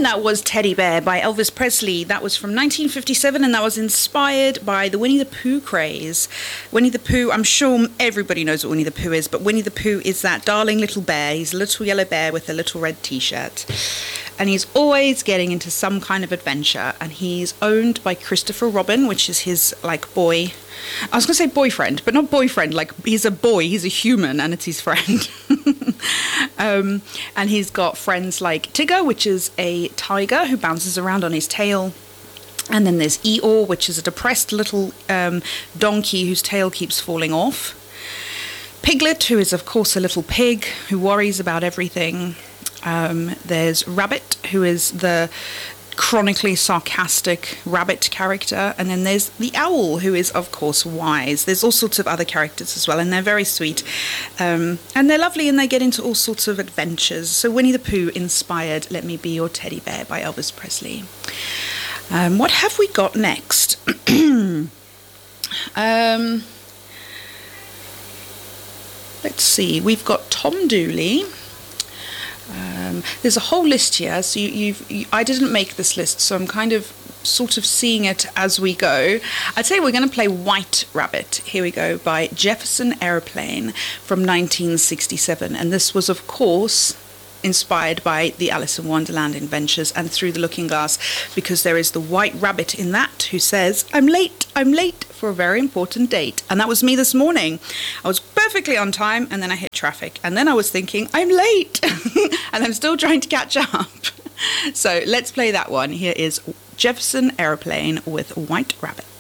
that was Teddy Bear by Elvis Presley. That was from 1957, and that was inspired by the Winnie the Pooh craze. Winnie the Pooh, I'm sure everybody knows what Winnie the Pooh is, but Winnie the Pooh is that darling little bear. He's a little yellow bear with a little red t-shirt. And he's always getting into some kind of adventure, and he's owned by Christopher Robin, which is his, like, boy. I was going to say boyfriend, but not boyfriend. Like, he's a boy, he's a human, and it's his friend. And he's got friends like Tigger, which is a tiger who bounces around on his tail. And then there's Eeyore, which is a depressed little donkey whose tail keeps falling off. Piglet, who is, of course, a little pig who worries about everything. There's Rabbit, who is the chronically sarcastic rabbit character, and then there's the owl, who is of course wise. There's all sorts of other characters as well, and they're very sweet, and they're lovely, and they get into all sorts of adventures. So Winnie the Pooh inspired Let Me Be Your Teddy Bear by Elvis Presley. What have we got next? Let's see, we've got Tom Dooley. There's a whole list here, so I didn't make this list, so I'm kind of sort of seeing it as we go. I'd say we're going to play White Rabbit. Here we go, by Jefferson Airplane from 1967, and this was, of course, inspired by the Alice in Wonderland adventures and Through the Looking Glass, because there is the white rabbit in that who says, I'm late for a very important date. And that was me this morning. I was perfectly on time, and then I hit traffic, and then I was thinking, I'm late, and I'm still trying to catch up. So let's play that one. Here is Jefferson Airplane with White Rabbit.